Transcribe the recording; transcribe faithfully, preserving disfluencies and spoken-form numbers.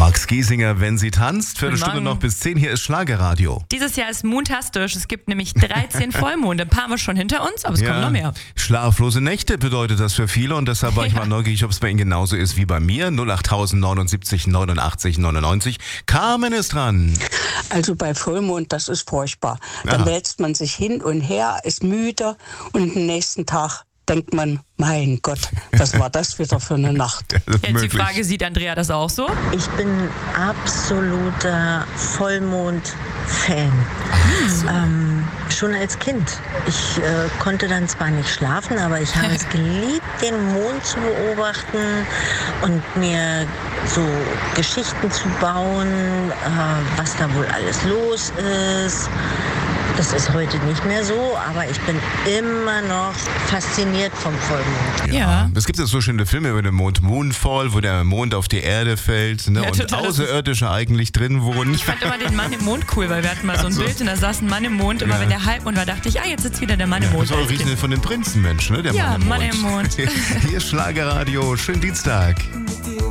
Max Giesinger, wenn sie tanzt. Viertelstunde noch bis zehn. Hier ist Schlagerradio. Dieses Jahr ist montastisch. Es gibt nämlich dreizehn Vollmonde. Ein paar haben wir schon hinter uns, aber es Ja. kommen noch mehr. Schlaflose Nächte bedeutet das für viele und deshalb war ich Ja. mal neugierig, ob es bei Ihnen genauso ist wie bei mir. null acht neunundsiebzig neunundachtzig neunundneunzig. Carmen ist dran. Also bei Vollmond, das ist furchtbar. Dann Aha. wälzt man sich hin und her, ist müde und am nächsten Tag denkt man, mein Gott, was war das wieder für eine Nacht? Das ist Jetzt die möglich. Frage, sieht Andrea das auch so? Ich bin absoluter Vollmond-Fan. Ähm, schon als Kind. Ich äh, konnte dann zwar nicht schlafen, aber ich habe es geliebt, den Mond zu beobachten und mir so Geschichten zu bauen, äh, was da wohl alles los ist. Das ist heute nicht mehr so, aber ich bin immer noch fasziniert vom Vollmond. Ja. Es gibt ja so schöne Filme über den Mond, Moonfall, wo der Mond auf die Erde fällt, ne, Ja, und total. Außerirdische eigentlich drin wohnen. Ich fand immer den Mann im Mond cool, weil wir hatten mal so ein Also. Bild und da saß ein Mann im Mond. Immer Ja. wenn der Halbmond war, dachte ich, ah, jetzt sitzt wieder der Mann im Mond. Das war auch Riesen von den Prinzenmenschen, ne? Der Ja, Mann im Mann Mond. im Mond. Hier ist Schlagerradio. Schönen Dienstag. Mit dir